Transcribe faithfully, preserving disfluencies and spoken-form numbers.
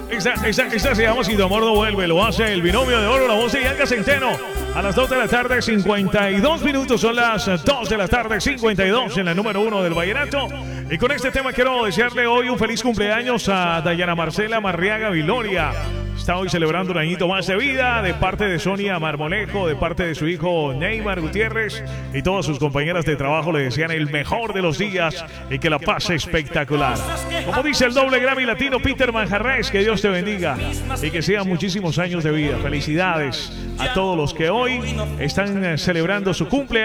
Esta, esta, esta se llama Si tu amor no vuelve. Lo hace el binomio de oro, la voz de Bianca Centeno. A las dos de la tarde, cincuenta y dos minutos. Son las dos de la tarde, cincuenta y dos en la número uno del vallenato. Y con este tema quiero desearle hoy un feliz cumpleaños a Dayana Marcela Marriaga Viloria. Está hoy celebrando un añito más de vida de parte de Sonia Marmolejo, de parte de su hijo Neymar Gutiérrez, y todas sus compañeras de trabajo le desean el mejor de los días y que la pase espectacular. Como dice el doble Grammy latino Peter Manjarres, que Dios te bendiga y que sean muchísimos años de vida. Felicidades a todos los que hoy están celebrando su cumpleaños.